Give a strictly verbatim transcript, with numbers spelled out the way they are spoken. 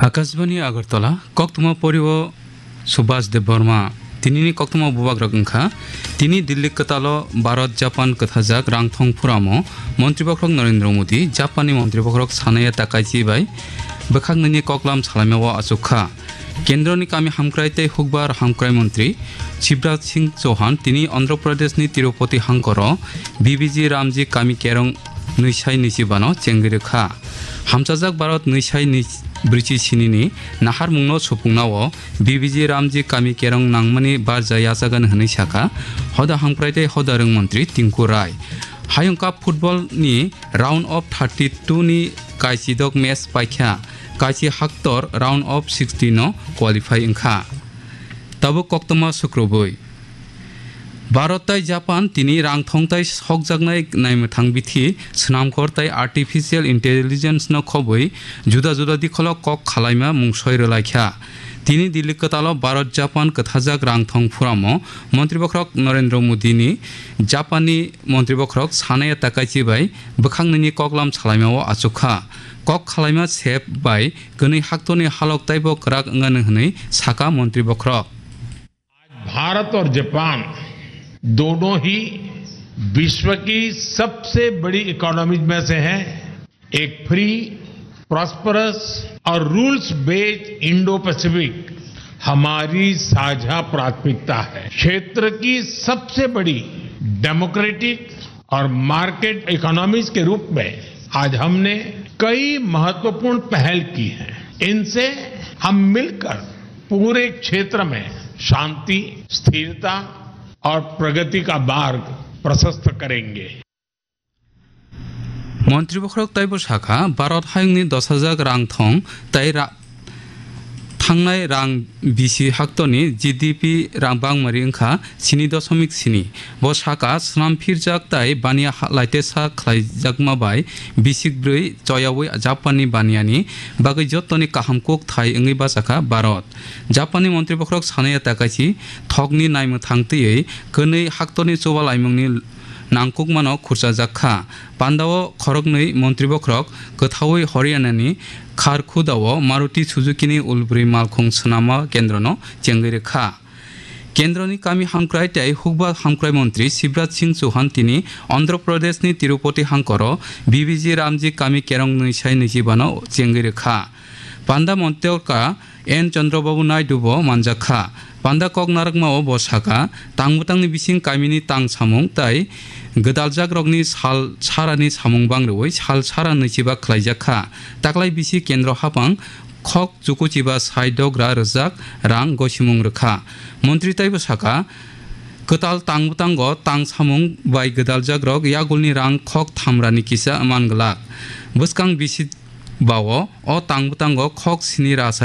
आकाशवाणी आगरतला कक्तमा परिव सुभाष देव Burma तिनी कक्तमा बुबाग रगंखा तिनी Delhi कतालो Bharat Japan कथाजाक रांगथंग फुरामो मंत्री बखरक नरेंद्र मोदी जापानी मंत्री बखरक सानाया ताकाइची बाय बखागननि ककलाम सालामेवा अचुखा केंद्रनि कामी हामक्राइते हुकबार हामक्राइ मंत्री शिवराज सिंह चौहान तिनी आंध्र प्रदेशनि तिरुपति हांकर बीबीजी रामजी कामी केरं नैसाय नैजिबानो चेंगिरखा हामसाजाक भारत नैसाय ब्रिटिश सिनिनि नाहार मुंनो सुफुंनाव बीबीजी रामजी कामी केरं नांगमनि बार जायाजागन हनै साखा हदा हामक्राइते हदारं मंत्री टिंकु राय हायंका फुटबल नि राउंड ऑफ थर्टी टू नि काइसिदक match पाइखा काइसि हाक्तर round of sixty no qualify इंखा तब कक्तमा शुक्रबै भारत तै जापान तिनी रांगथंग तै सकजागनाय नायमथां बिथि स्नामखर तै आर्टिफिशियल इंटेलिजेंस न खबै जुदा जुदा दिखल कक खालायमा मुंसय रलायखा तिनी दिल्ली कतालो भारत जापान कथाजाक रांगथंग फुरामो मंत्री बखरक नरेंद्र मोदी नि जापानी मंत्री बखरक सानाया ताकाइची बाय बखांगनि ककलाम सालायमाव आचुखा कक खालायमा सेप बाय गनै हाक्तनि हालक तैबो कराक अंगान हनै साका मंत्री बखरक भारत और जापान दोनों ही विश्व की सबसे बड़ी इकोनॉमीज में से हैं। एक फ्री प्रॉस्परस और रूल्स बेस्ड इंडो पैसिफिक हमारी साझा प्राथमिकता है। क्षेत्र की सबसे बड़ी डेमोक्रेटिक और मार्केट इकोनॉमीज के रूप में आज हमने कई महत्वपूर्ण पहल की हैं। इनसे हम मिलकर पूरे क्षेत्र में शांति, स्थिरता और प्रगति का मार्ग प्रशस्त करेंगे। मंत्री बखरक तैबो शाखा भारत हायंगनि दस हजार रांगथंग तै थांनाय रां बिसि हाक्तनि जीडीपी रां बांगमारि अंखा स्नि दशमिक स्नि ब शाखा स्नाम फिरजाक तै बानिया लाइटेसा खलायजाकमा बाय बिसिक ब्रै चयावै जापानी बानियानि बागै जत्तनि काहामकोक थाय अंगै बासाखा भारत जापानी मंत्री बखरक सानाया ताकाइची थकनि नायमथांतयै कनै हाक्तनि चौबा लाइमंनि नांकुक मानो खुरसा जाखा पान्दाव खरकनै मंत्री बखरक गथावै हरियाणानि खारखुदाव मारुति सुजुकीनि उलब्रै मालखं सनामा केन्द्रनो चेंगैरेखा केन्द्रनि कामी हामक्राइ तै हुकबा हामक्राइ मंत्री शिवराज सिंह चौहान तिनी आंध्र प्रदेशनि तिरुपति हांकर बीबीजी रामजी कामी केरं नैसाय नैजिबानो चेंगैरेखा पान्दा मन्त्रिका एन चंद्रबाबु नायडुबो मानजाखा पान्दा कक नारकमाव बसाखा तांबुतांनि बिसिं कामिनि तां सामुं तै गदालजाक रगनि साल सारानि सामुं बांग्रवै साल सारा नैजिबा खलायजाखा ताकलाय बिसि केन्द्र हापां खक जुकुचिबा साइडग्रा रजाक रां गसिमुं रखा मंत्री तैबो साखा गताल तांबुतांग तां सामुं बाय गदालजाक रग यागुलनि रां खक थामरानि किसा मानगलाक बसकां बिसि बाव अ तांबुतांग खक सिनि रासा